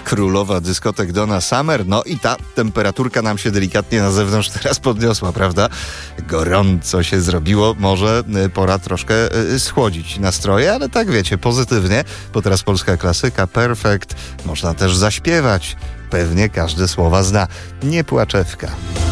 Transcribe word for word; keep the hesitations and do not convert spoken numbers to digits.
Królowa dyskotek Donna Summer. No i ta temperaturka nam się delikatnie na zewnątrz teraz podniosła, prawda? Gorąco się zrobiło. Może pora troszkę schłodzić nastroje, ale tak wiecie, pozytywnie, bo teraz polska klasyka Perfect można też zaśpiewać. Pewnie każde słowa zna. Nie płaczewka.